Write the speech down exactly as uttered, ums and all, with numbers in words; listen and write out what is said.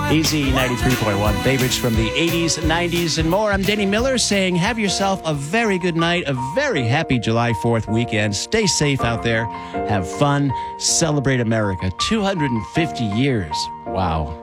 Easy ninety-three point one. Favorites from the eighties, nineties, and more. I'm Denny Miller saying have yourself a very good night, a very happy July fourth weekend. Stay safe out there. Have fun. Celebrate America. two hundred fifty years. Wow.